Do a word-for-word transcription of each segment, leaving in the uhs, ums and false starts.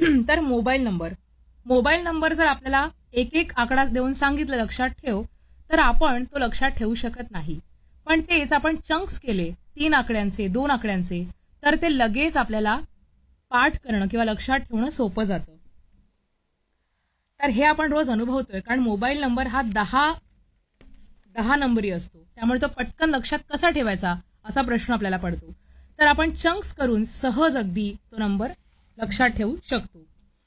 तर mobile number mobile number जर आपल्याला एक एक आकडा देऊन सांगितलं लक्षात ठेव, तर आपण तो लक्षात ठेवू शकत नाही. पण तेच आपण चंक्स केले तीन आकड्यांचे, दोन आकड्यांचे, तर ते लगेच आपल्याला पाठ करणं किंवा लक्षात ठेवणं सोपं जातं. तर हे आपण रोज अनुभवतोय, कारण मोबाईल नंबर हा दहा दहा नंबरी असतो. त्यामुळे तो पटकन लक्षात कसा ठेवायचा असा प्रश्न आपल्याला पडतो. तर आपण चंक्स करून सहज अगदी तो नंबर लक्षात ठेवू शकतो.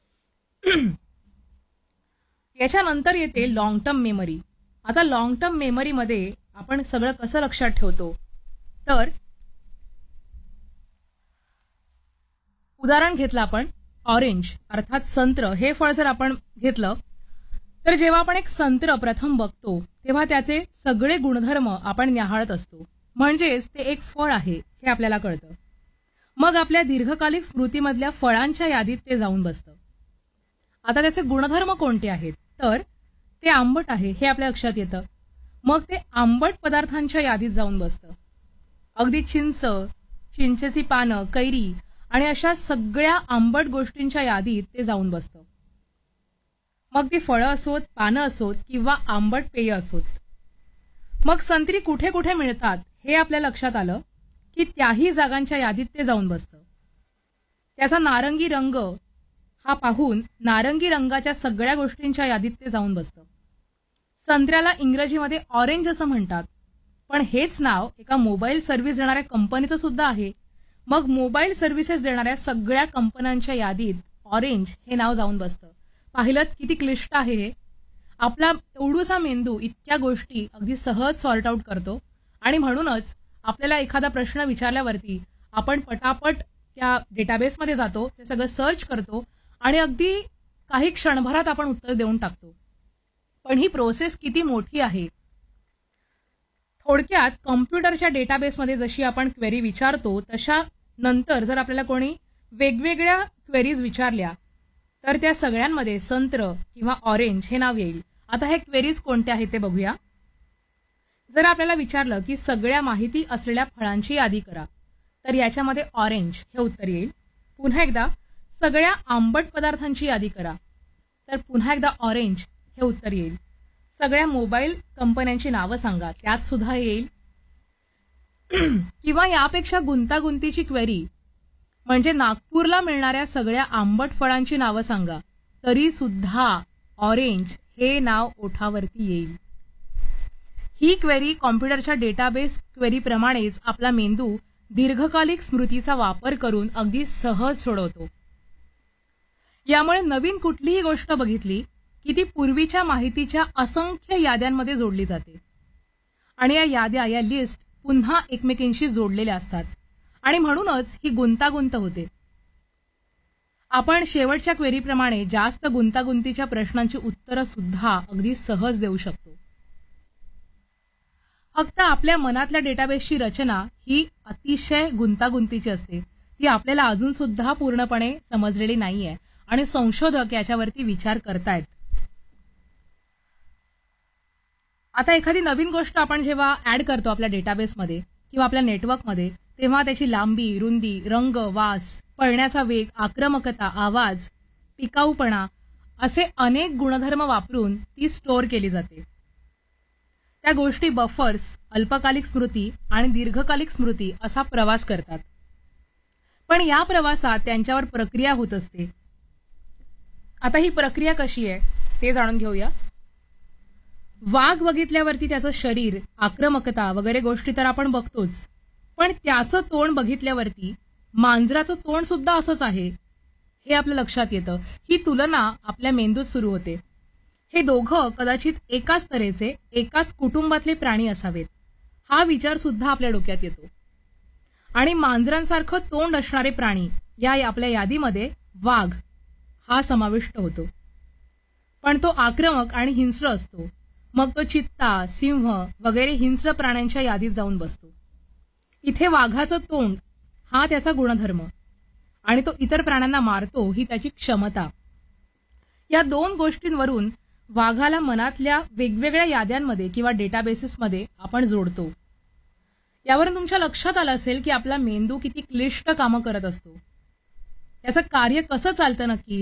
याच्यानंतर येते लॉंग टर्म मेमरी. आता लॉंग टर्म मेमरीमध्ये आपण सगळं कसं लक्षात ठेवतो, तर उदाहरण घेतलं आपण ऑरेंज अर्थात संत्र हे फळ जर आपण घेतलं, तर जेव्हा आपण एक संत्र प्रथम बघतो तेव्हा त्याचे सगळे गुणधर्म आपण न्याहाळत असतो. म्हणजेच ते एक फळ आहे हे आपल्याला कळतं. मग आपल्या दीर्घकालिक स्मृतीमधल्या फळांच्या यादीत ते जाऊन बसतं. आता त्याचे गुणधर्म कोणते आहेत, तर ते आंबट आहे हे आपल्या लक्षात येतं. मग ते आंबट पदार्थांच्या यादीत जाऊन बसतं. अगदी चिंच, चिंचेची पानं, कैरी आणि अशा सगळ्या आंबट गोष्टींच्या यादीत ते जाऊन बसतं. मग ती फळं असोत, पानं असोत किंवा आंबट पेय असोत. मग संत्री कुठे कुठे मिळतात हे आपल्या लक्षात आलं की त्याही जागांच्या यादीत ते जाऊन बसतं. त्याचा नारंगी रंग हा पाहून नारंगी रंगाच्या सगळ्या गोष्टींच्या यादीत ते जाऊन बसतं. संत्र्याला इंग्रजीमध्ये ऑरेंज असं म्हणतात, पण हेच नाव एका मोबाईल सर्व्हिस देणाऱ्या कंपनीचं सुद्धा आहे. मग मोबाईल सर्व्हिसेस देणाऱ्या सगळ्या कंपन्यांच्या यादीत ऑरेंज हे नाव जाऊन बसतं. पाहिलं किती क्लिष्ट आहे हे. आपला एवढूसा मेंदू इतक्या गोष्टी अगदी सहज सॉर्ट आउट करतो, आणि म्हणूनच आपल्याला एखादा प्रश्न विचारल्यावरती आपण पटापट त्या डेटाबेसमध्ये जातो, ते सगळं सर्च करतो आणि अगदी काही क्षणभरात आपण उत्तर देऊन टाकतो. पण ही प्रोसेस किती मोठी आहे. थोडक्यात कॉम्प्युटरच्या डेटाबेसमध्ये जशी आपण क्वेरी विचारतो, तशा नंतर जर आपल्याला कोणी वेगवेगळ्या क्वेरीज विचारल्या तर त्या सगळ्यांमध्ये संत्र किंवा ऑरेंज हे नाव येईल. आता हे क्वेरीज कोणत्या आहेत ते बघूया. जर आपल्याला विचारलं की सगळ्या माहिती असलेल्या फळांची यादी करा, तर याच्यामध्ये ऑरेंज हे उत्तर येईल. पुन्हा एकदा सगळ्या आंबट पदार्थांची यादी करा, तर पुन्हा एकदा ऑरेंज हे उत्तर येईल. सगळ्या मोबाईल कंपन्यांची नावं सांगा, त्यात सुद्धा येईल. किंवा यापेक्षा गुंतागुंतीची क्वेरी म्हणजे नागपूरला मिळणाऱ्या सगळ्या आंबट फळांची नावं सांगा, तरी सुद्धा ऑरेंज हे नाव ओठावरती येईल. ही क्वेरी कॉम्प्युटरच्या डेटाबेस क्वेरीप्रमाणेच आपला मेंदू दीर्घकालिक स्मृतीचा वापर करून अगदी सहज सोडवतो. यामुळे नवीन कुठलीही गोष्ट बघितली की ती पूर्वीच्या माहितीच्या असंख्य याद्यांमध्ये जोडली जाते, आणि या याद्या या लिस्ट पुन्हा एकमेकींशी जोडलेल्या असतात, आणि म्हणूनच ही गुंतागुंत होते. आपण शेवटच्या क्वेरीप्रमाणे जास्त गुंतागुंतीच्या प्रश्नांची उत्तरं सुद्धा अगदी सहज देऊ शकतो. फक्त आपल्या मनातल्या डेटाबेसची रचना ही अतिशय गुंतागुंतीची असते. ती आपल्याला अजून सुद्धा पूर्णपणे समजलेली नाहीये, आणि संशोधक याच्यावरती विचार करतायत. आता एखादी नवीन गोष्ट आपण जेव्हा ऍड करतो आपल्या डेटाबेसमध्ये किंवा आपल्या नेटवर्कमध्ये, तेव्हा त्याची लांबी, रुंदी, रंग, वास, पळण्याचा वेग, आक्रमकता, आवाज, टिकाऊपणा असे अनेक गुणधर्म वापरून ती स्टोअर केली जाते. त्या गोष्टी बफर्स, अल्पकालिक स्मृती आणि दीर्घकालिक स्मृती असा प्रवास करतात. पण या प्रवासात त्यांच्यावर प्रक्रिया होत असते. आता ही प्रक्रिया कशी आहे ते जाणून घेऊया. वाघ बघितल्यावरती त्याचं शरीर, आक्रमकता वगैरे गोष्टी तर आपण बघतोच, पण त्याचं तोंड बघितल्यावरती मांजराचं तोंड सुद्धा असंच आहे हे आपल्या लक्षात येतं. ही तुलना आपल्या मेंदूत सुरू होते. हे दोघं कदाचित एकाच तऱ्हेचे, एकाच कुटुंबातले प्राणी असावेत हा विचार सुद्धा आपल्या डोक्यात येतो. आणि मांजरांसारखं तोंड असणारे प्राणी या आपल्या यादीमध्ये वाघ हा समाविष्ट होतो. पण तो आक्रमक आणि हिंस्र असतो. मग तो चित्ता, सिंह वगैरे हिंस्र प्राण्यांच्या यादीत जाऊन बसतो. इथे वाघाचं तोंड हा त्याचा गुणधर्म, आणि तो इतर प्राण्यांना मारतो ही त्याची क्षमता. या दोन गोष्टींवरून वाघाला मनातल्या वेगवेगळ्या याद्यांमध्ये किंवा डेटाबेसेसमध्ये आपण जोडतो. यावरून तुमच्या लक्षात आलं असेल की आपला मेंदू किती क्लिष्ट कामं करत असतो. याचं कार्य कसं चालतं नक्की